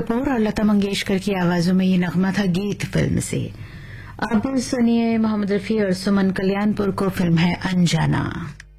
कपूर और लता मंगेशकर की आवाजों में ये नगमा था गीत फिल्म से। अब सुनिए मोहम्मद रफी और सुमन कल्याणपुर को, फिल्म है अनजाना।